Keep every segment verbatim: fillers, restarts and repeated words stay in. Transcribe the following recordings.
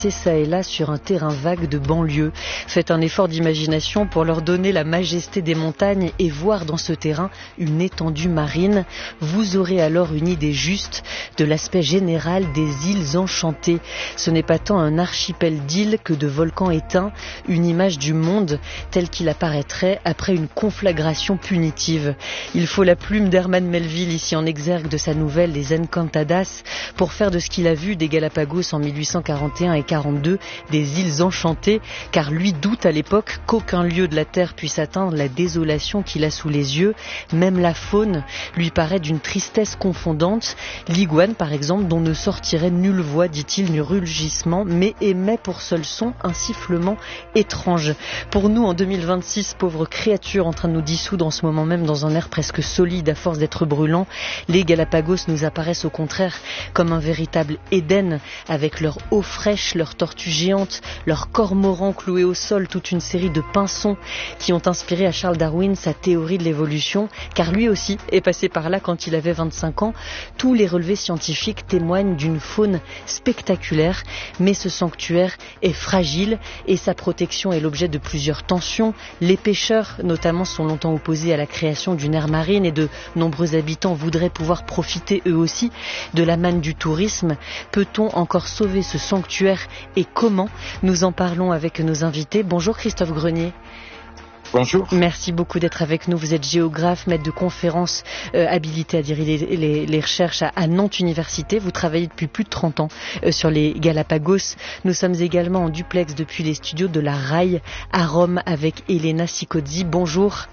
ça et là sur un terrain vague de banlieue. Faites un effort d'imagination pour leur donner la majesté des montagnes et voir dans ce terrain une étendue marine. Vous aurez alors une idée juste de l'aspect général des îles enchantées. Ce n'est pas tant un archipel d'îles que de volcans éteints, une image du monde tel qu'il apparaîtrait après une conflagration punitive. Il faut la plume d'Herman Melville ici en exergue de sa nouvelle Les Encantadas pour faire de ce qu'il a vu des Galapagos en mille huit cent quarante et un et quarante-deux des îles enchantées, car lui doute à l'époque qu'aucun lieu de la Terre puisse atteindre la désolation qu'il a sous les yeux. Même la faune lui paraît d'une tristesse confondante. L'iguane, par exemple, dont ne sortirait nulle voix, dit-il, ni rugissement, mais émet pour seul son un sifflement étrange. Pour nous, en deux mille vingt-six, pauvres créatures en train de nous dissoudre en ce moment même dans un air presque solide à force d'être brûlant, les Galapagos nous apparaissent au contraire comme un véritable Éden, avec leur eau fraîche, leurs tortues géantes, leurs cormorans cloués au sol, toute une série de pinsons qui ont inspiré à Charles Darwin sa théorie de l'évolution, car lui aussi est passé par là quand il avait vingt-cinq ans. Tous les relevés scientifiques témoignent d'une faune spectaculaire, mais ce sanctuaire est fragile et sa protection est l'objet de plusieurs tensions. Les pêcheurs, notamment, sont longtemps opposés à la création d'une aire marine et de nombreux habitants voudraient pouvoir profiter eux aussi de la manne du tourisme. Peut-on encore sauver ce sanctuaire et comment? Nous en parlons avec nos invités. Bonjour Christophe Grenier. Bonjour. Merci beaucoup d'être avec nous. Vous êtes géographe, maître de conférences, euh, habilité à diriger les, les, les recherches à, à Nantes Université. Vous travaillez depuis plus de trente ans euh, sur les Galapagos. Nous sommes également en duplex depuis les studios de la R A I à Rome avec Elena Sicozzi. Bonjour.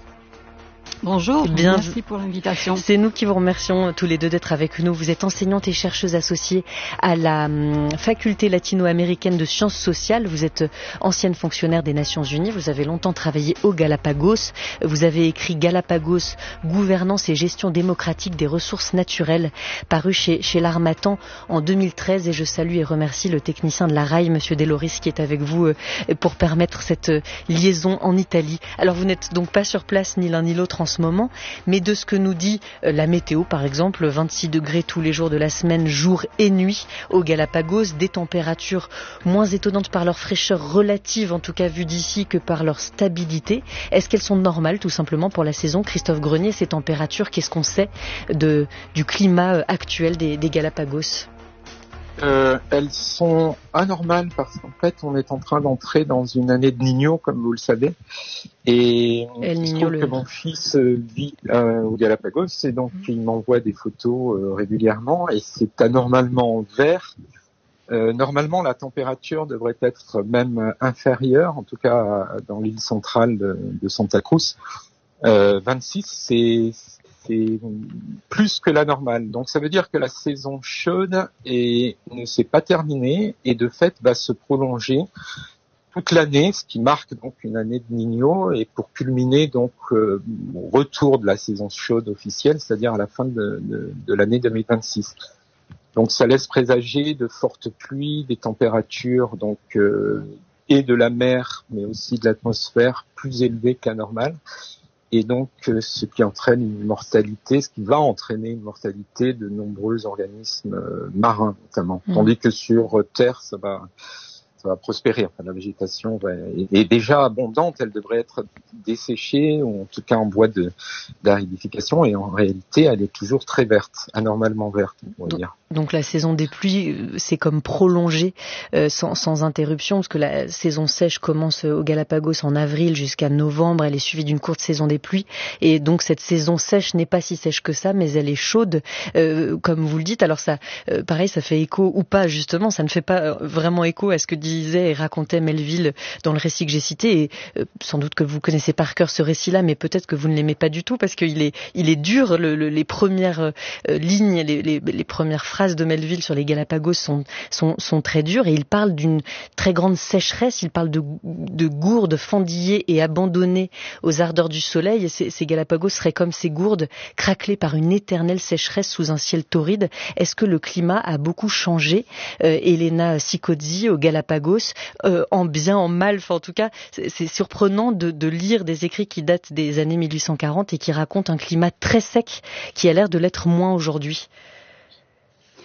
Bonjour, Bien, merci pour l'invitation. C'est nous qui vous remercions tous les deux d'être avec nous. Vous êtes enseignante et chercheuse associée à la hum, faculté latino-américaine de sciences sociales. Vous êtes ancienne fonctionnaire des Nations Unies. Vous avez longtemps travaillé au Galapagos. Vous avez écrit Galapagos, gouvernance et gestion démocratique des ressources naturelles, paru chez, chez l'Harmattan en deux mille treize. Et je salue et remercie le technicien de la R A I, Monsieur Deloris, qui est avec vous euh, pour permettre cette euh, liaison en Italie. Alors vous n'êtes donc pas sur place ni l'un ni l'autre en ce moment, mais de ce que nous dit euh, la météo, par exemple, vingt-six degrés tous les jours de la semaine, jour et nuit au Galapagos, des températures moins étonnantes par leur fraîcheur relative, en tout cas vue d'ici, que par leur stabilité. Est-ce qu'elles sont normales tout simplement pour la saison? Christophe Grenier, ces températures, qu'est-ce qu'on sait de, du climat actuel des, des Galapagos? Euh, elles sont anormales parce qu'en fait, on est en train d'entrer dans une année de Niño, comme vous le savez. Et El il se Niño, trouve le... que mon fils euh, vit euh, au Galapagos et donc mmh. il m'envoie des photos euh, régulièrement et c'est anormalement vert. Euh, normalement, la température devrait être même inférieure, en tout cas dans l'île centrale de, de Santa Cruz. Euh, vingt-six, c'est... c'est plus que la normale. Donc ça veut dire que la saison chaude est, ne s'est pas terminée et de fait va se prolonger toute l'année, ce qui marque donc une année de Niño et pour culminer donc euh, au retour de la saison chaude officielle, c'est-à-dire à la fin de, de, de l'année deux mille vingt-six. Donc ça laisse présager de fortes pluies, des températures donc euh, et de la mer mais aussi de l'atmosphère plus élevées que la normale. Et donc, ce qui entraîne une mortalité, ce qui va entraîner une mortalité de nombreux organismes marins, notamment. Mmh. Tandis que sur Terre, ça va, ça va prospérer. Enfin, la végétation va, est, est déjà abondante, elle devrait être desséchée, ou en tout cas en voie de, d'aridification, et en réalité, elle est toujours très verte, anormalement verte, on va donc, dire. Donc la saison des pluies, c'est comme prolongé euh, sans, sans interruption, parce que la saison sèche commence au Galapagos en avril jusqu'à novembre, elle est suivie d'une courte saison des pluies, et donc cette saison sèche n'est pas si sèche que ça, mais elle est chaude, euh, comme vous le dites. Alors ça, euh, pareil, ça fait écho ou pas, justement, ça ne fait pas vraiment écho à ce que disait et racontait Melville dans le récit que j'ai cité, et euh, sans doute que vous connaissez par cœur ce récit-là, mais peut-être que vous ne l'aimez pas du tout, parce qu'il est, il est dur, le, le, les premières euh, lignes, les, les, les premières phrases de Melville sur les Galapagos sont, sont, sont très dures, et il parle d'une très grande sécheresse, il parle de, de gourdes fendillées et abandonnées aux ardeurs du soleil, et ces, ces Galapagos seraient comme ces gourdes craquelées par une éternelle sécheresse sous un ciel torride. Est-ce que le climat a beaucoup changé, euh, Elena Sicozzi, au Galapagos, euh, en bien, en mal? Enfin, en tout cas, c'est, c'est surprenant de, de lire des écrits qui datent des années mille huit cent quarante et qui racontent un climat très sec qui a l'air de l'être moins aujourd'hui.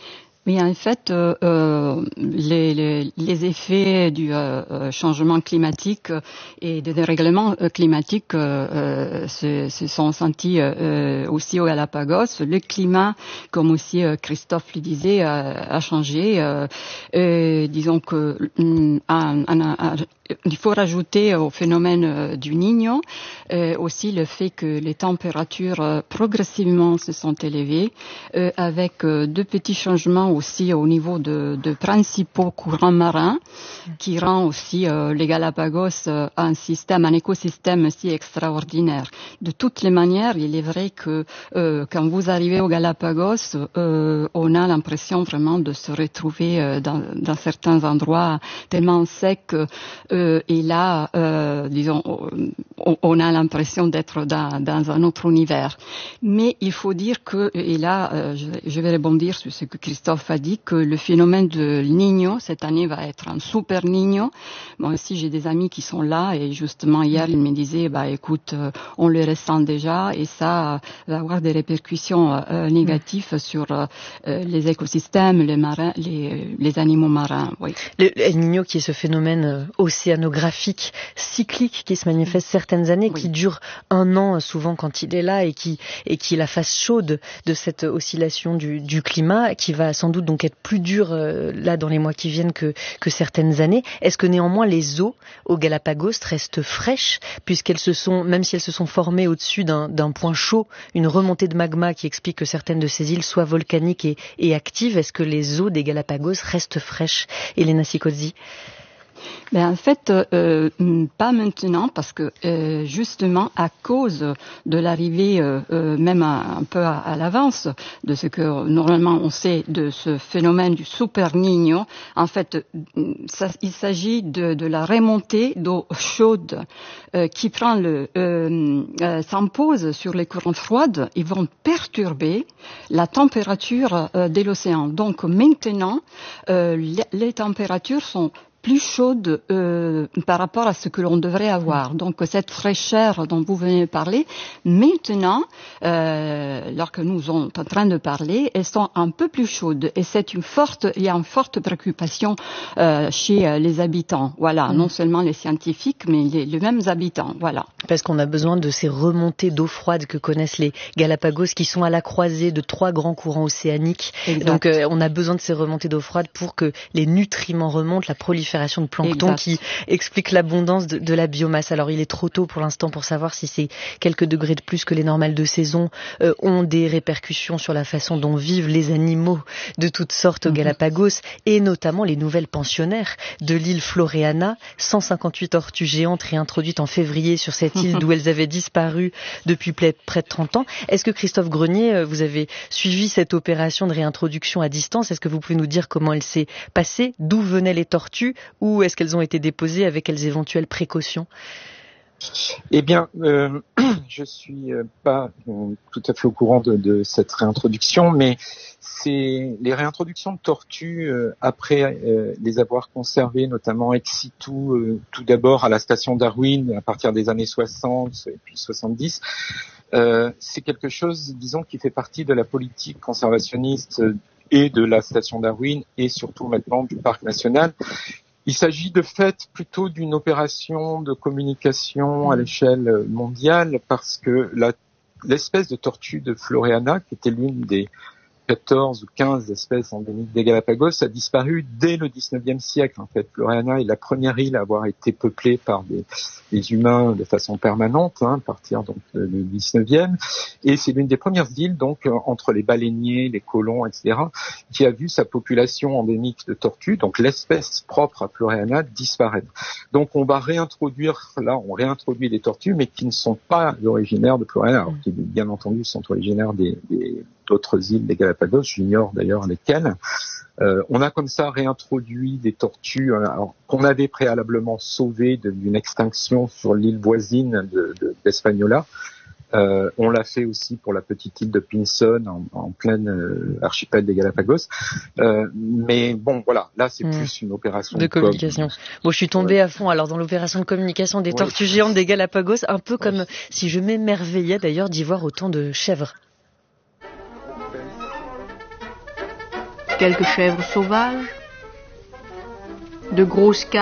Mais en fait, euh, euh, les, les, les effets du euh, changement climatique et des dérèglements climatiques euh, se, se sont sentis euh, aussi au Galapagos. Le climat, comme aussi euh, Christophe le disait, a, a changé. Euh, et disons que euh, un, un, un, il faut rajouter au phénomène du Niño euh, aussi le fait que les températures euh, progressivement se sont élevées, euh, avec euh, deux petits changements aussi au niveau de, de principaux courants marins, qui rend aussi euh, les Galapagos euh, un système, un écosystème si extraordinaire. De toutes les manières, il est vrai que euh, quand vous arrivez aux Galapagos, euh, on a l'impression vraiment de se retrouver euh, dans, dans certains endroits tellement secs. Euh, et là, euh, disons, on, on a l'impression d'être dans, dans un autre univers. Mais il faut dire que, et là, euh, je, je vais rebondir sur ce que Christophe a dit, que le phénomène de Niño, cette année, va être un super Niño. Moi aussi, j'ai des amis qui sont là, et justement, hier, ils me disaient, bah, écoute, euh, on le ressent déjà, et ça euh, va avoir des répercussions euh, négatives mmh. sur euh, les écosystèmes, les marins, les, les animaux marins. Oui. Le, le El Niño, qui est ce phénomène euh, océanographique, cyclique, qui se manifeste certaines années, oui. qui dure un an souvent quand il est là, et qui, et qui est la face chaude de cette oscillation du, du climat, qui va sans doute donc être plus dur euh, là dans les mois qui viennent que, que certaines années. Est-ce que néanmoins les eaux au Galapagos restent fraîches, puisqu'elles se sont, même si elles se sont formées au-dessus d'un, d'un point chaud, une remontée de magma qui explique que certaines de ces îles soient volcaniques et, et actives? Est-ce que les eaux des Galapagos restent fraîches, Elena Sicozzi? Ben en fait, euh, pas maintenant, parce que euh, justement à cause de l'arrivée, euh, euh, même un, un peu à, à l'avance, de ce que normalement on sait de ce phénomène du Super Niño, en fait, ça, il s'agit de, de la remontée d'eau chaude euh, qui prend le, euh, euh, s'impose sur les courants froides et vont perturber la température euh, de l'océan. Donc maintenant, euh, les, les températures sont plus chaude euh, par rapport à ce que l'on devrait avoir. Donc cette fraîcheur dont vous venez de parler, maintenant, euh, lorsque nous sommes en train de parler, elles sont un peu plus chaudes. Et c'est une forte, il y a une forte préoccupation euh, chez euh, les habitants. Voilà, mmh. non seulement les scientifiques, mais les, les mêmes habitants. Voilà. Parce qu'on a besoin de ces remontées d'eau froide que connaissent les Galapagos, qui sont à la croisée de trois grands courants océaniques. Exact. Donc euh, on a besoin de ces remontées d'eau froide pour que les nutriments remontent, la prolifération de plancton exact. Qui explique l'abondance de, de la biomasse. Alors il est trop tôt pour l'instant pour savoir si ces quelques degrés de plus que les normales de saison euh, ont des répercussions sur la façon dont vivent les animaux de toutes sortes au mm-hmm. Galapagos, et notamment les nouvelles pensionnaires de l'île Floreana, cent cinquante-huit tortues géantes réintroduites en février sur cette île mm-hmm. d'où elles avaient disparu depuis près de trente ans. Est-ce que Christophe Grenier, vous avez suivi cette opération de réintroduction à distance? Est-ce que vous pouvez nous dire comment elle s'est passée? D'où venaient les tortues? Ou est-ce qu'elles ont été déposées, avec quelles éventuelles précautions? Eh bien, euh, je suis pas euh, tout à fait au courant de, de cette réintroduction, mais c'est les réintroductions de tortues euh, après euh, les avoir conservées, notamment ex situ, euh, tout d'abord à la station Darwin à partir des années soixante et puis soixante-dix. Euh, c'est quelque chose, disons, qui fait partie de la politique conservationniste et de la station Darwin, et surtout maintenant du parc national. Il s'agit de fait plutôt d'une opération de communication à l'échelle mondiale, parce que la, l'espèce de tortue de Floreana, qui était l'une des quatorze ou quinze espèces endémiques des Galapagos, a disparu dès le dix-neuvième siècle. En fait, Floreana est la première île à avoir été peuplée par des, des humains de façon permanente, hein, à partir donc du dix-neuvième, et c'est l'une des premières îles, donc entre les baleiniers, les colons, et cetera, qui a vu sa population endémique de tortues, donc l'espèce propre à Floreana, disparaître. Donc on va réintroduire, là on réintroduit des tortues, mais qui ne sont pas originaires de Floreana, alors qui bien entendu sont originaires des, des d'autres îles des Galapagos, j'ignore d'ailleurs lesquelles. Euh, on a comme ça réintroduit des tortues alors, qu'on avait préalablement sauvées de, d'une extinction sur l'île voisine de, de, d'Espagnola. Euh, on l'a fait aussi pour la petite île de Pinson en, en pleine euh, archipel des Galapagos. Euh, mais bon, voilà, là c'est mmh. plus une opération de, de communication. Com. Bon, je suis tombée ouais. à fond alors dans l'opération de communication des ouais. tortues géantes des Galapagos, un peu comme ouais. si je m'émerveillais d'ailleurs d'y voir autant de chèvres. quelques chèvres sauvages, de grosses cases